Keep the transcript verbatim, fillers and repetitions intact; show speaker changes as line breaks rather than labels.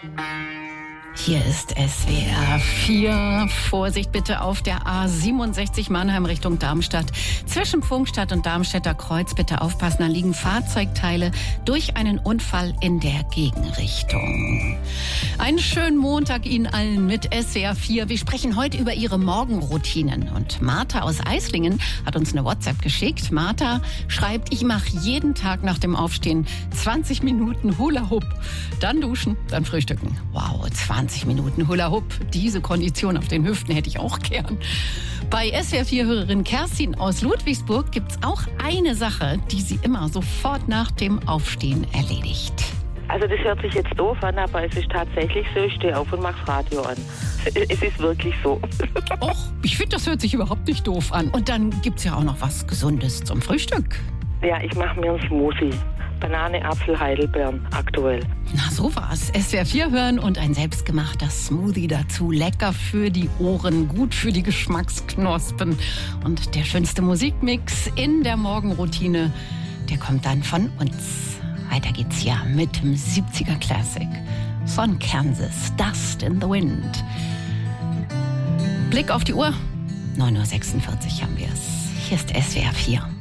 Hier ist S W R vier. Vorsicht bitte auf der A siebenundsechzig Mannheim Richtung Darmstadt. Zwischen Pfungstadt und Darmstädter Kreuz bitte aufpassen, da liegen Fahrzeugteile durch einen Unfall in der Gegenrichtung. Einen schönen Montag Ihnen allen mit S W R vier. Wir sprechen heute über Ihre Morgenroutinen. Und Martha aus Eislingen hat uns eine WhatsApp geschickt. Martha schreibt, ich mache jeden Tag nach dem Aufstehen zwanzig Minuten Hula Hoop. Dann duschen, dann frühstücken. Wow, zwanzig Minuten Hula Hoop. Diese Kondition auf den Hüften hätte ich auch gern. Bei S W R vier-Hörerin Kerstin aus Ludwigsburg gibt es auch eine Sache, die sie immer sofort nach dem Aufstehen erledigt.
Also das hört sich jetzt doof an, aber es ist tatsächlich so, ich stehe auf und mache das Radio an. Es ist wirklich so.
Och, ich finde, das hört sich überhaupt nicht doof an. Und dann gibt es ja auch noch was Gesundes zum Frühstück.
Ja, ich mache mir einen Smoothie. Banane, Apfel, Heidelbeeren, aktuell. Na,
so war's. S W R vier hören und ein selbstgemachter Smoothie dazu. Lecker für die Ohren, gut für die Geschmacksknospen. Und der schönste Musikmix in der Morgenroutine, der kommt dann von uns. Weiter geht's ja mit dem siebziger Classic von Kansas, Dust in the Wind. Blick auf die Uhr, neun Uhr sechsundvierzig haben wir's. Hier ist S W R vier.